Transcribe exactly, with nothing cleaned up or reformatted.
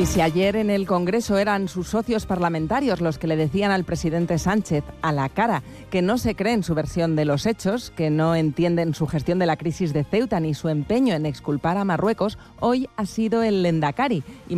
Y si ayer en el Congreso eran sus socios parlamentarios los que le decían al presidente Sánchez a la cara que no se creen su versión de los hechos, que no entienden su gestión de la crisis de Ceuta ni su empeño en exculpar a Marruecos, hoy ha sido el Lendakari.